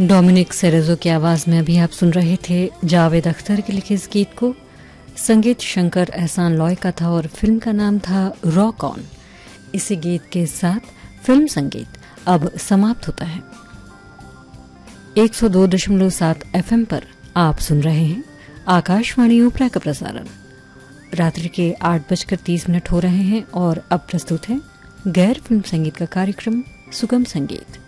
Dominic Cerejo की आवाज में अभी आप सुन रहे थे जावेद अख्तर के लिखे इस गीत को। संगीत शंकर एहसान लॉय का था और फिल्म का नाम था रॉक ऑन। इसी गीत के साथ फिल्म संगीत अब समाप्त होता है। 102.7 FM पर आप सुन रहे हैं आकाशवाणी ओपरा का प्रसारण। रात्रि के 8:30 हो रहे हैं और अब प्रस्तुत है गैर फिल्म संगीत का कार्यक्रम सुगम संगीत।